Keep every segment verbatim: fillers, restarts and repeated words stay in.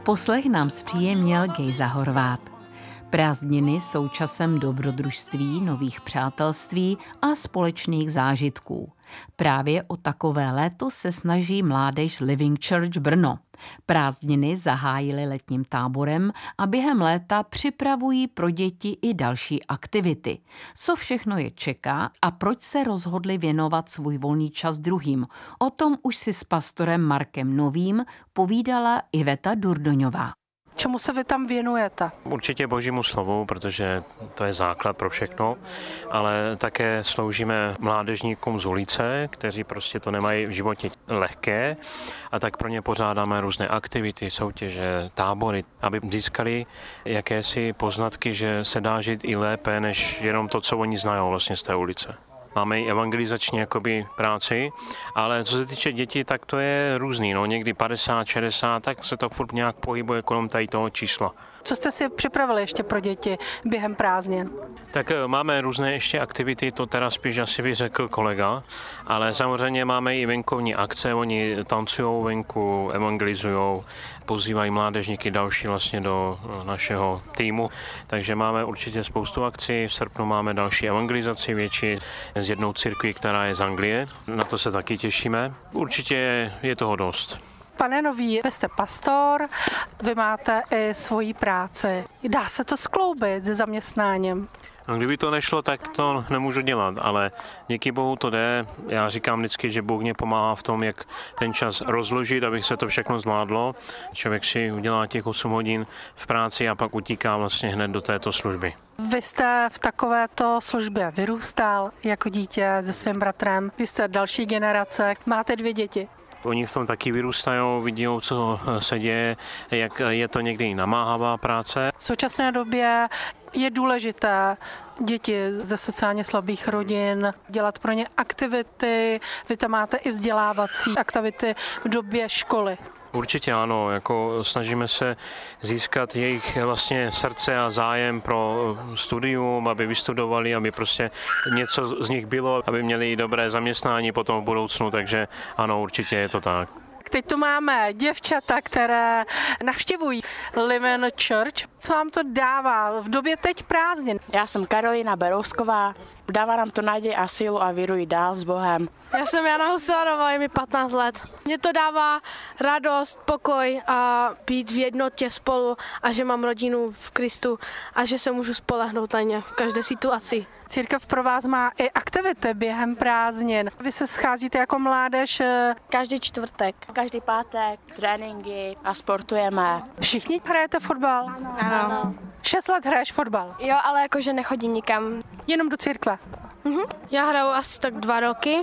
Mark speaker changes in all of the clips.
Speaker 1: Poslech nám zpříjemnil Gejza Horvát. Prázdniny jsou časem dobrodružství, nových přátelství a společných zážitků. Právě o takové léto se snaží mládež z Living Church Brno. Prázdniny zahájily letním táborem a během léta připravují pro děti i další aktivity. Co všechno je čeká a proč se rozhodli věnovat svůj volný čas druhým? O tom už si s pastorem Markem Novým povídala Iveta Durdoňová.
Speaker 2: Čemu se vy tam věnujete?
Speaker 3: Určitě Božímu slovu, protože to je základ pro všechno, ale také sloužíme mládežníkům z ulice, kteří prostě to nemají v životě lehké, a tak pro ně pořádáme různé aktivity, soutěže, tábory, aby získali jakési poznatky, že se dá žít i lépe, než jenom to, co oni znají vlastně z té ulice. Máme i evangelizační jakoby práci, ale co se týče dětí, tak to je různý. No, někdy padesát, šedesát, tak se to furt nějak pohybuje kolem tady toho čísla.
Speaker 2: Co jste si připravili ještě pro děti během prázdnin?
Speaker 3: Tak máme různé ještě aktivity, to teda spíš asi by řekl kolega, ale samozřejmě máme i venkovní akce, oni tancují venku, evangelizují, pozývají mládežníky další vlastně do našeho týmu, takže máme určitě spoustu akcí. V srpnu máme další evangelizaci větší s jednou církví, která je z Anglie, na to se taky těšíme. Určitě je toho dost.
Speaker 2: Pane Nový, vy jste pastor, vy máte i svoji práci. Dá se to skloubit se zaměstnáním?
Speaker 3: No, kdyby to nešlo, tak to nemůžu dělat, ale díky Bohu to jde. Já říkám vždycky, že Bůh mě pomáhá v tom, jak ten čas rozložit, abych se to všechno zvládlo. Člověk si udělá těch osm hodin v práci a pak utíká vlastně hned do této služby.
Speaker 2: Vy jste v takovéto službě vyrůstal jako dítě se svým bratrem. Vy jste další generace, máte dvě děti.
Speaker 3: Oni v tom taky vyrůstají, vidí, co se děje, jak je to někdy namáhavá práce.
Speaker 2: V současné době je důležité děti ze sociálně slabých rodin dělat pro ně aktivity. Vy tam máte i vzdělávací aktivity v době školy.
Speaker 3: Určitě ano, jako snažíme se získat jejich vlastně srdce a zájem pro studium, aby vystudovali, aby prostě něco z nich bylo, aby měli dobré zaměstnání potom v budoucnu, takže ano, určitě je to tak.
Speaker 2: Teď tu máme děvčata, které navštěvují Living Church. Co vám to dává v době teď prázdnin?
Speaker 4: Já jsem Karolína Berousková. Dává nám to naději a sílu a víru jít dál s Bohem.
Speaker 5: Já jsem Jana Husárová, je mi patnáct let. Mně to dává radost, pokoj a být v jednotě spolu a že mám rodinu v Kristu a že se můžu spolehnout na ně v každé situaci.
Speaker 2: Církev pro vás má i aktivity během prázdnin. Vy se scházíte jako mládež
Speaker 4: každý čtvrtek, každý pátek, tréninky a sportujeme.
Speaker 2: Všichni hrajete fotbal?
Speaker 5: Ano.
Speaker 2: Šest let hraješ fotbal?
Speaker 5: Jo, ale jakože nechodím nikam.
Speaker 2: Jenom do církve?
Speaker 5: Mhm. Já hraju asi tak dva roky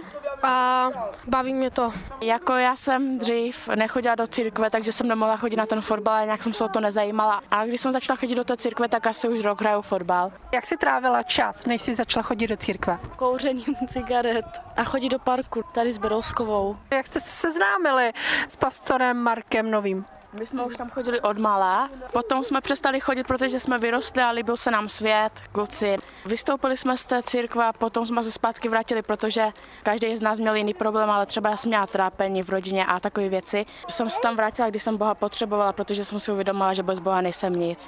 Speaker 5: a baví mě to.
Speaker 4: Jako já jsem dřív nechodila do církve, takže jsem nemohla chodit na ten fotbal, ale nějak jsem se o to nezajímala. A když jsem začala chodit do té církve, tak asi už rok hraju fotbal.
Speaker 2: Jak jsi trávila čas, než jsi začala chodit do církve?
Speaker 5: Kouřením cigaret a chodit do parku tady s Berouskovou.
Speaker 2: Jak jste se seznámili s pastorem Markem Novým?
Speaker 4: My jsme už tam chodili od malá, potom jsme přestali chodit, protože jsme vyrostli a líbil se nám svět, kluci. Vystoupili jsme z té církve a potom jsme se zpátky vrátili, protože každý z nás měl jiný problém, ale třeba já jsem měla trápení v rodině a takové věci. Jsem se tam vrátila, když jsem Boha potřebovala, protože jsem si uvědomila, že bez Boha nejsem nic.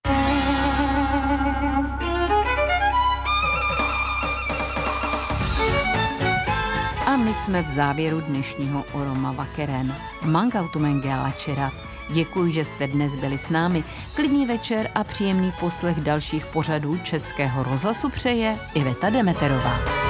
Speaker 1: A my jsme v závěru dnešního Oroma Vakeren. Mangautumengela čerat. Děkuji, že jste dnes byli s námi. Klidný večer a příjemný poslech dalších pořadů Českého rozhlasu přeje Iveta Demeterová.